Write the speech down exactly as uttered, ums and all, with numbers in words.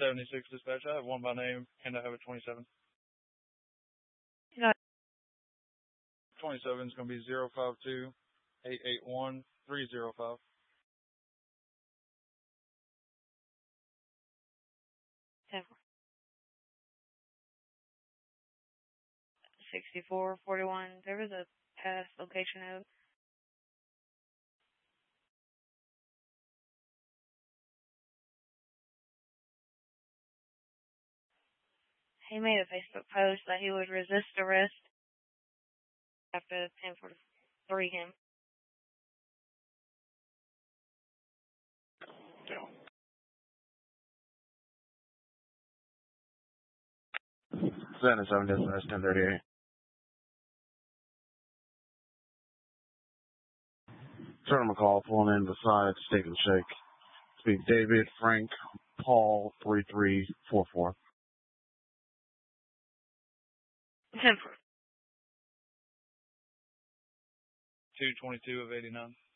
seventy-six dispatch. I have one by name, and I have a twenty-seven. No. twenty-seven is going to be zero five two, eight eight one, three zero five. sixty-four forty-one. There was a past location out. He made a Facebook post that he would resist arrest after ten forty-three him. seventy-seven dispatch, ten thirty-eight. Turn him a call, pulling in beside Steak and Shake. Speak David, Frank, Paul, three three four four. ten two twenty-two of eighty-nine.